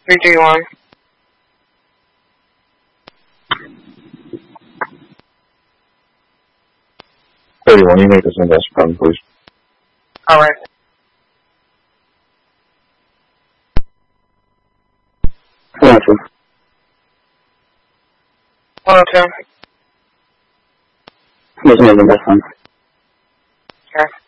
331. You make this invest fund, please. All right. Gotcha. 102. There's no invest fund. Okay.